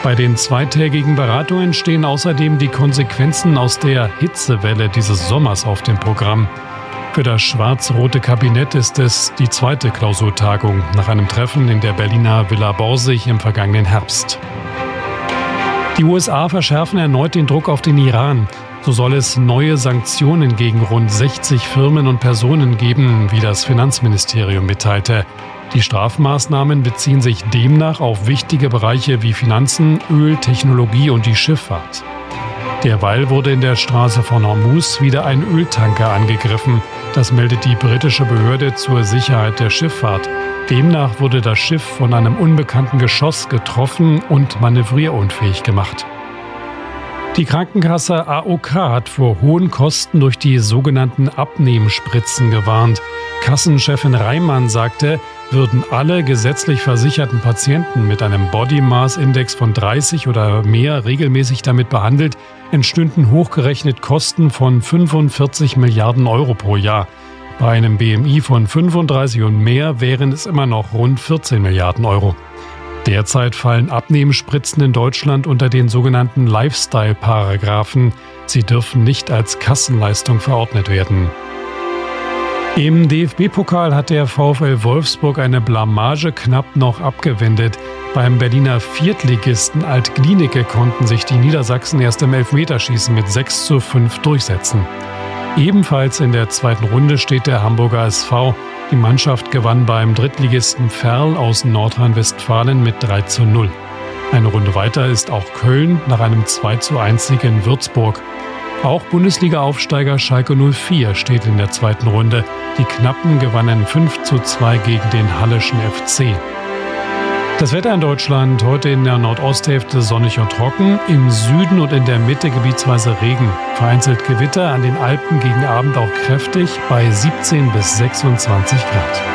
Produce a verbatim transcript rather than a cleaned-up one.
Bei den zweitägigen Beratungen stehen außerdem die Konsequenzen aus der Hitzewelle dieses Sommers auf dem Programm. Für das schwarz-rote Kabinett ist es die zweite Klausurtagung nach einem Treffen in der Berliner Villa Borsig im vergangenen Herbst. Die U S A verschärfen erneut den Druck auf den Iran. So soll es neue Sanktionen gegen rund sechzig Firmen und Personen geben, wie das Finanzministerium mitteilte. Die Strafmaßnahmen beziehen sich demnach auf wichtige Bereiche wie Finanzen, Öl, Technologie und die Schifffahrt. Derweil wurde in der Straße von Hormuz wieder ein Öltanker angegriffen. Das meldet die britische Behörde zur Sicherheit der Schifffahrt. Demnach wurde das Schiff von einem unbekannten Geschoss getroffen und manövrierunfähig gemacht. Die Krankenkasse A O K hat vor hohen Kosten durch die sogenannten Abnehmspritzen gewarnt. Kassenchefin Reimann sagte, würden alle gesetzlich versicherten Patienten mit einem Body Mass Index von dreißig oder mehr regelmäßig damit behandelt, entstünden hochgerechnet Kosten von fünfundvierzig Milliarden Euro pro Jahr. Bei einem B M I von fünfunddreißig und mehr wären es immer noch rund vierzehn Milliarden Euro. Derzeit fallen Abnehmspritzen in Deutschland unter den sogenannten Lifestyle-Paragraphen. Sie dürfen nicht als Kassenleistung verordnet werden. Im D F B-Pokal hat der VfL Wolfsburg eine Blamage knapp noch abgewendet. Beim Berliner Viertligisten Alt-Glienicke konnten sich die Niedersachsen erst im Elfmeterschießen mit sechs zu fünf durchsetzen. Ebenfalls in der zweiten Runde steht der Hamburger S V. Die Mannschaft gewann beim Drittligisten Verl aus Nordrhein-Westfalen mit drei zu null. Eine Runde weiter ist auch Köln nach einem zwei zu eins Sieg in Würzburg. Auch Bundesliga-Aufsteiger Schalke null vier steht in der zweiten Runde. Die Knappen gewannen fünf zu zwei gegen den Halleschen F C. Das Wetter in Deutschland: heute in der Nordosthälfte sonnig und trocken, im Süden und in der Mitte gebietsweise Regen. Vereinzelt Gewitter, an den Alpen gegen Abend auch kräftig, bei siebzehn bis sechsundzwanzig Grad.